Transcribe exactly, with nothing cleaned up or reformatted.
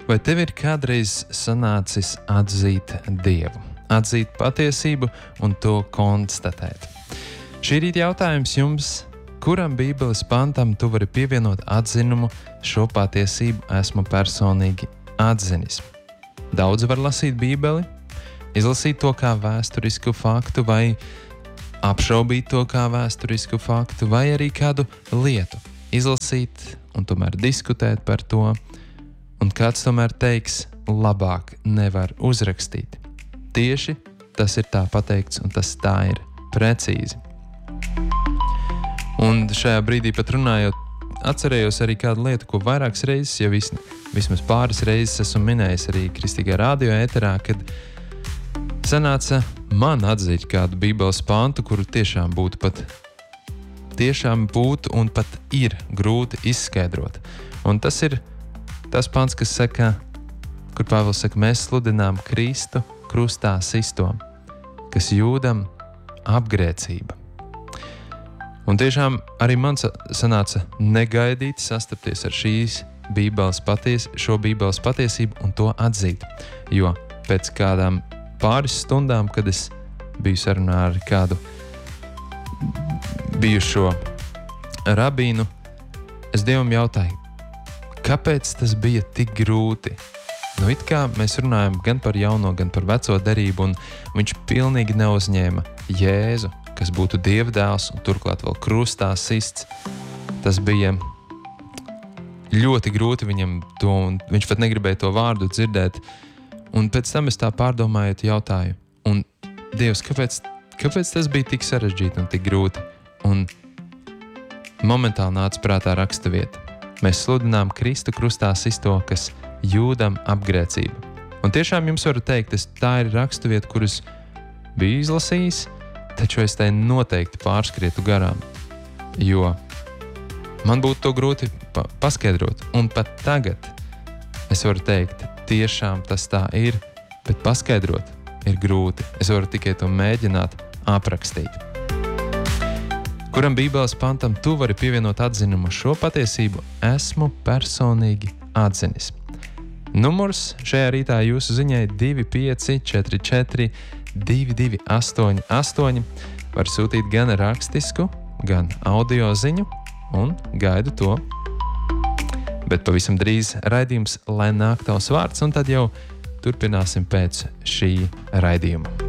Vai tev ir kādreiz sanācis atzīt Dievu, atzīt patiesību un to konstatēt? Šī rīta jautājums jums, kuram Bībeles pantam tu vari pievienot atzinumu šo patiesību esmu personīgi atzinis? Daudzi var lasīt Bībeli, izlasīt to kā vēsturisku faktu vai apšaubīt to kā vēsturisku faktu vai arī kādu lietu izlasīt un tomēr diskutēt par to. Un kāds tomēr teiks, labāk nevar uzrakstīt. Tieši tas ir tā pateikts, un tas tā ir precīzi. Un šajā brīdī pat runājot, atcerējos arī kādu lietu, ko vairākas reizes, ja vis, vismaz pāris reizes esmu minējis arī Kristīgā radio ēterā, kad sanāca man atzīt kādu Bībeles pantu, kuru tiešām būtu pat, tiešām būtu un pat ir grūti izskaidrot. Un tas ir tas pants, kas saka, kur Pāvils saka, mēs sludinām Kristu krustā sisto, kas jūdam apgrēcība. Un tiešām arī man sanāca negaidīti sastapties ar šīs Bībeles paties, šo Bībeles patiesību un to atzīt. Jo pēc kādām pāris stundām, kad es biju sarunā ar kādu bijušo rabīnu, es Dievam jautāju, kāpēc tas bija tik grūti? Nu, it kā mēs runājam gan par jauno, gan par veco derību, un viņš pilnīgi neuzņēma Jēzu, kas būtu Dieva dēls, un turklāt vēl krustā sists. Tas bija ļoti grūti viņam to, un viņš pat negribēja to vārdu dzirdēt. Un pēc tam es tā pārdomājot jautāju, un Dievs, kāpēc, kāpēc tas bija tik sarežģīti un tik grūti? Un momentāli nāca prātā rakstavieta. Mēs sludinām Kristu krustā sisto, kas jūdam apgrēcību. Un tiešām jums varu teikt, es, tā ir rakstuvieta, kuras biju izlasījis, taču es tai noteikti pārskrietu garām, jo man būtu to grūti pa- paskaidrot. Un pat tagad es varu teikt, tiešām tas tā ir, bet paskaidrot ir grūti. Es varu tikai to mēģināt aprakstīt. Kuram Bībeles pantam tu vari pievienot atzinumu šo patiesību esmu personīgi atzinis. Numurs šajā rītā jūsu ziņai divi pieci četri četri divi divi astoņi astoņi. Var sūtīt gan rakstisku, gan audio ziņu un gaidu to. Bet pavisam drīz raidījums, lai nāk tavs vārds, un tad jau turpināsim pēc šī raidījuma.